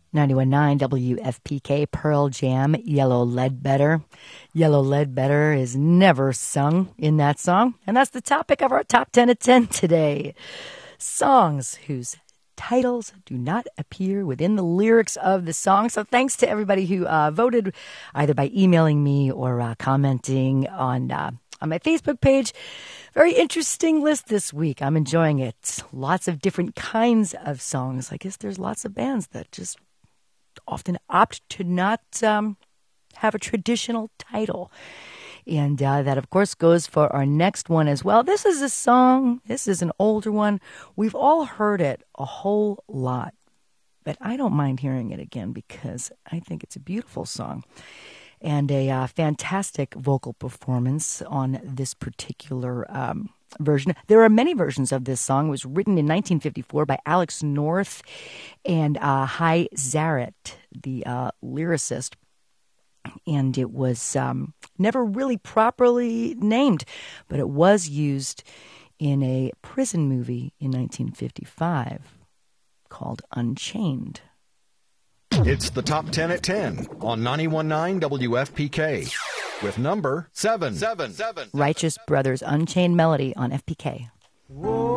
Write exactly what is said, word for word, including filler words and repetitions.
ninety-one point nine W F P K, Pearl Jam, Yellow Ledbetter. Yellow Ledbetter is never sung in that song, and that's the topic of our Top ten at ten today. Songs whose titles do not appear within the lyrics of the song. So thanks to everybody who uh, voted either by emailing me or uh, commenting on uh, on my Facebook page. Very interesting list this week. I'm enjoying it. Lots of different kinds of songs. I guess there's lots of bands that just often opt to not um, have a traditional title. And uh, that, of course, goes for our next one as well. This is a song. This is an older one. We've all heard it a whole lot. But I don't mind hearing it again because I think it's a beautiful song. And a uh, fantastic vocal performance on this particular um, version. There are many versions of this song. It was written in nineteen fifty-four by Alex North and uh, Hy Zarrett, the uh, lyricist. And it was um, never really properly named, but it was used in a prison movie in nineteen fifty-five called Unchained. It's the Top ten at ten on ninety-one point nine W F P K with number seven. seven. seven. Righteous Brothers, Unchained Melody on F P K. Whoa.